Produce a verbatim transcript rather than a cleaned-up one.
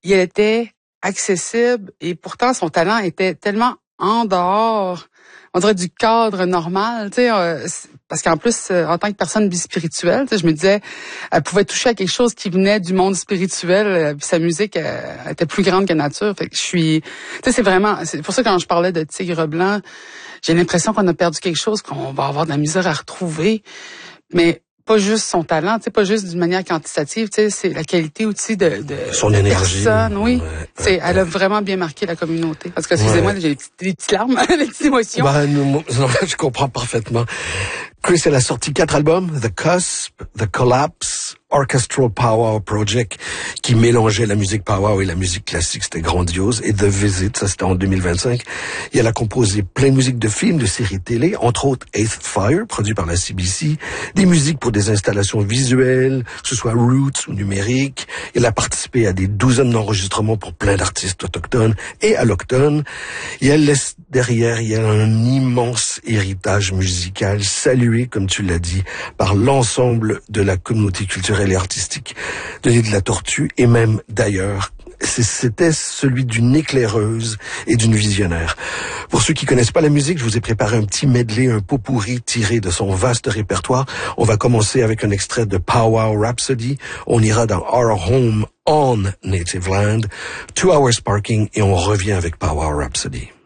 il était accessible et pourtant son talent était tellement en dehors, on dirait, du cadre normal, tu sais, euh, parce qu'en plus, euh, en tant que personne bispirituelle, tu sais, je me disais, elle pouvait toucher à quelque chose qui venait du monde spirituel, euh, puis sa musique euh, était plus grande que nature. Fait que je suis, tu sais, c'est vraiment, c'est pour ça que quand je parlais de Tigre Blanc, j'ai l'impression qu'on a perdu quelque chose, qu'on va avoir de la misère à retrouver, mais pas juste son talent, tu sais, pas juste d'une manière quantitative, tu sais, c'est la qualité aussi de, de son de énergie. Personne, oui. Ouais, c'est, ouais, elle ouais. a vraiment bien marqué la communauté. Parce que, excusez-moi, ouais. j'ai des petites, des petites larmes, des petites émotions. Bah, non, je comprends parfaitement. Chris, elle a sorti quatre albums, The Cusp, The Collapse, Orchestral Powwow Project, qui mélangeait la musique powwow et la musique classique, c'était grandiose, et The Visit, ça c'était en deux mille vingt-cinq. Et elle a composé plein de musiques de films, de séries télé, entre autres Eighth Fire, produit par la C B C, des musiques pour des installations visuelles, que ce soit roots ou numériques. Elle a participé à des douzaines d'enregistrements pour plein d'artistes autochtones et allochtones. Et elle laisse derrière, il y a un immense héritage musical, salué, comme tu l'as dit, par l'ensemble de la communauté culturelle et artistique de l'île de la Tortue, et même d'ailleurs. C'était celui d'une éclaireuse et d'une visionnaire. Pour ceux qui connaissent pas la musique, je vous ai préparé un petit medley, un pot pourri tiré de son vaste répertoire. On va commencer avec un extrait de Powwow Rhapsody. On ira dans Our Home on Native Land, Two Hours Parking, et on revient avec Powwow Rhapsody.